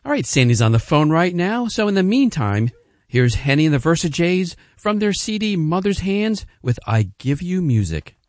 All right, Sandy's on the phone right now. So in the meantime, here's Henny and the Versajays from their CD Mother's Hands with I Give You Music.